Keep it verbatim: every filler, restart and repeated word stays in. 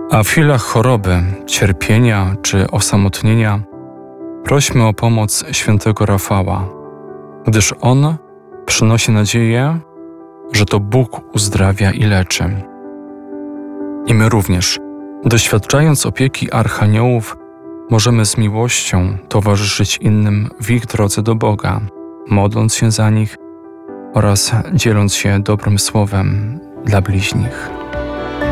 A w chwilach choroby, cierpienia czy osamotnienia prośmy o pomoc świętego Rafała, gdyż on przynosi nadzieję, że to Bóg uzdrawia i leczy. I my również, doświadczając opieki archaniołów, możemy z miłością towarzyszyć innym w ich drodze do Boga, modląc się za nich oraz dzieląc się dobrym słowem dla bliźnich.